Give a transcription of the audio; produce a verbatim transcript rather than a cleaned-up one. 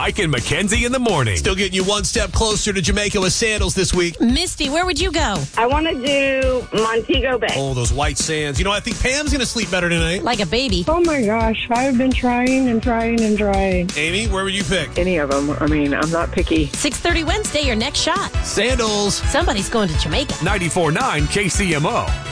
Mike and Mackenzie in the morning. Still getting you one step closer to Jamaica with sandals this week. Misty, where would you go? I want to do Montego Bay. Oh, those white sands. You know, I think Pam's going to sleep better tonight. Like a baby. Oh, my gosh. I've been trying and trying and trying. Amy, where would you pick? Any of them. I mean, I'm not picky. six thirty Wednesday, your next shot. Sandals. Somebody's going to Jamaica. ninety-four point nine K C M O.